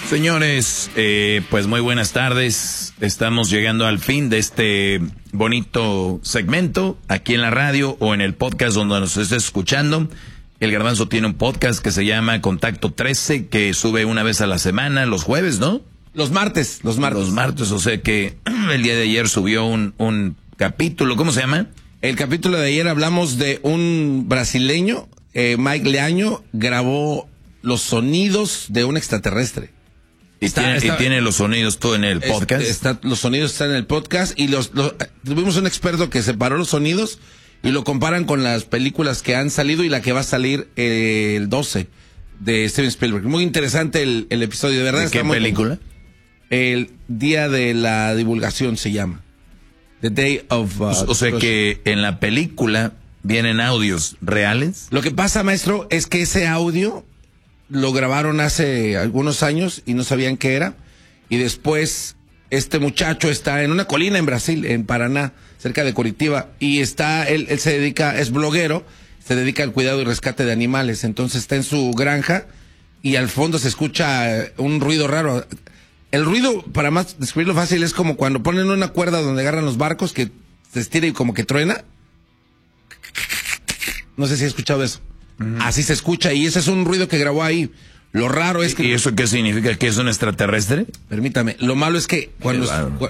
Señores, pues muy buenas tardes. Estamos llegando al fin de este bonito segmento aquí en la radio o en el podcast donde nos estés escuchando. El Garbanzo tiene un podcast que se llama Contacto 13, que sube una vez a la semana, los jueves, ¿no? Los martes. Los martes, o sea que el día de ayer subió un capítulo, ¿cómo se llama? El capítulo de ayer hablamos de un brasileño, Mike Leaño, grabó los sonidos de un extraterrestre. Y tiene los sonidos todo en el podcast. Los sonidos están en el podcast y tuvimos un experto que separó los sonidos y lo comparan con las películas que han salido y la que va a salir el 12 de Steven Spielberg. Muy interesante el episodio, de verdad. ¿De qué película? El Día de la Divulgación se llama. The Day of... o sea que en la película vienen audios reales. Lo que pasa, maestro, es que ese audio lo grabaron hace algunos años y no sabían qué era. Y después este muchacho está en una colina en Brasil, en Paraná, cerca de Curitiba. Y él se dedica, es bloguero, se dedica al cuidado y rescate de animales. Entonces está en su granja y al fondo se escucha un ruido raro. El ruido, para más describirlo fácil, es como cuando ponen una cuerda donde agarran los barcos que se estira y como que truena. No sé si has escuchado eso. Así se escucha y ese es un ruido que grabó ahí. Lo raro es que... ¿Y eso qué significa? ¿Que es un extraterrestre? Permítame. Lo malo es que cuando...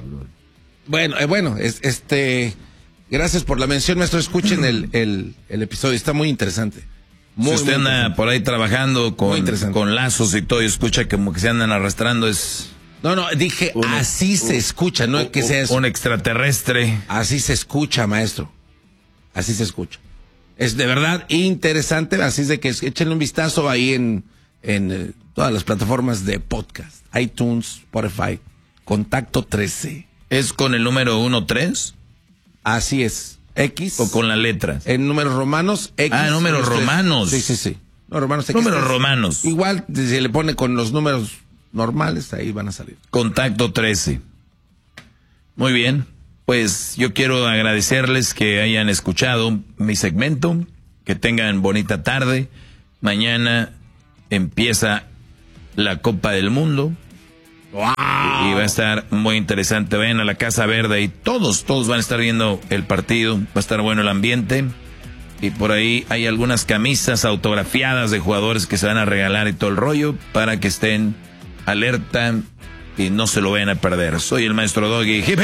Gracias por la mención, maestro. Escuchen el episodio. Está muy interesante. Si usted anda por ahí trabajando con lazos y todo y escucha como que se andan arrastrando, es... No, dije así se escucha, no que sea eso. Un extraterrestre. Así se escucha, maestro. Así se escucha. Es de verdad interesante, así es de que échenle un vistazo ahí en todas las plataformas de podcast, iTunes, Spotify, Contacto 13. ¿Es con el número 13? Así es. X. ¿O con las letras? En números romanos, X. Ah, números romanos. Sí. Números romanos. Igual, si se le pone con los números normales, ahí van a salir. Contacto 13. Muy bien. Pues yo quiero agradecerles que hayan escuchado mi segmento, que tengan bonita tarde. Mañana empieza la Copa del Mundo. ¡Wow! Y va a estar muy interesante. Vayan a la Casa Verde y todos van a estar viendo el partido. Va a estar bueno el ambiente. Y por ahí hay algunas camisas autografiadas de jugadores que se van a regalar y todo el rollo para que estén alerta y no se lo vayan a perder. Soy el maestro Doggy.